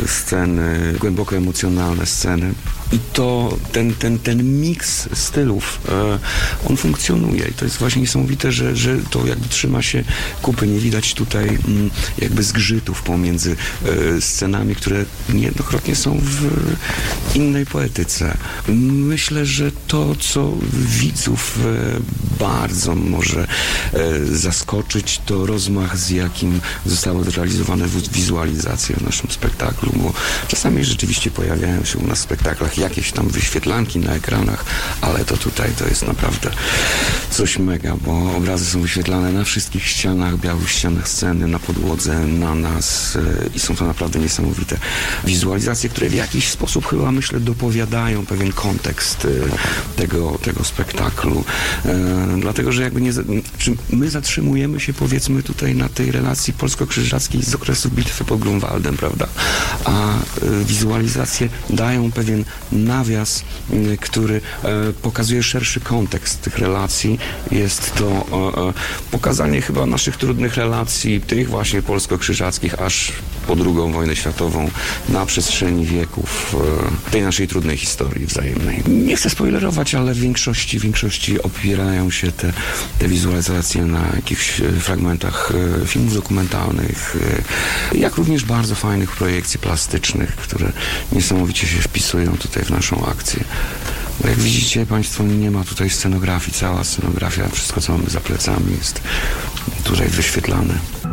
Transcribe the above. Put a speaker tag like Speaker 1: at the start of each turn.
Speaker 1: sceny, głęboko emocjonalne sceny. I to ten miks stylów, on funkcjonuje i to jest właśnie niesamowite, że to jakby trzyma się kupy. Nie widać tutaj jakby zgrzytów pomiędzy scenami, które niejednokrotnie są w innej poetyce. Myślę, że to, co widzów bardzo może zaskoczyć, to rozmach, z jakim zostały zrealizowane wizualizacje w naszym spektaklu, bo czasami rzeczywiście pojawiają się u nas w spektaklach jakieś tam wyświetlanki na ekranach, ale to tutaj to jest naprawdę coś mega, bo obrazy są wyświetlane na wszystkich ścianach, białych ścianach sceny, na podłodze, na nas i są to naprawdę niesamowite wizualizacje, które w jakiś sposób chyba, myślę, dopowiadają pewien kontekst tego spektaklu. Dlatego, że jakby my zatrzymujemy się, powiedzmy, tutaj na tej relacji polsko-krzyżackiej z okresu bitwy pod Grunwaldem, prawda? A wizualizacje dają pewien nawias, który pokazuje szerszy kontekst tych relacji. Jest to pokazanie chyba naszych trudnych relacji, tych właśnie polsko-krzyżackich, aż po II wojnę światową, na przestrzeni wieków, tej naszej trudnej historii wzajemnej. Nie chcę spoilerować, ale w większości opierają się te wizualizacje na jakichś fragmentach filmów dokumentalnych, jak również bardzo fajnych projekcji plastycznych, które niesamowicie się wpisują tutaj w naszą akcję. Bo jak widzicie Państwo, nie ma tutaj scenografii. Cała scenografia, wszystko co mamy za plecami jest tutaj wyświetlane.